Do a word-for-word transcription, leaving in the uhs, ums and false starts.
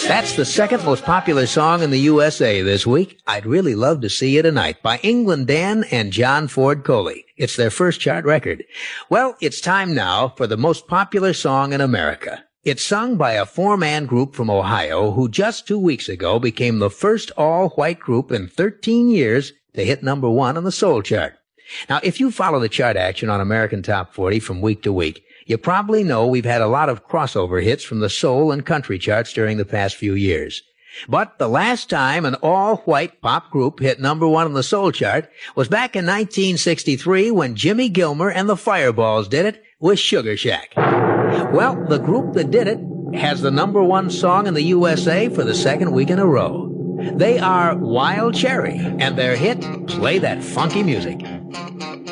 That's the second most popular song in the U S A this week. I'd Really Love to See You Tonight by England Dan and John Ford Coley. It's their first chart record. Well, it's time now for the most popular song in America. It's sung by a four-man group from Ohio who just two weeks ago became the first all-white group in thirteen years to hit number one on the soul chart. Now, if you follow the chart action on American Top forty from week to week, you probably know we've had a lot of crossover hits from the soul and country charts during the past few years. But the last time an all-white pop group hit number one on the soul chart was back in nineteen sixty-three when Jimmy Gilmer and the Fireballs did it with Sugar Shack. Well, the group that did it has the number one song in the U S A for the second week in a row. They are Wild Cherry, and their hit, Play That Funky Music.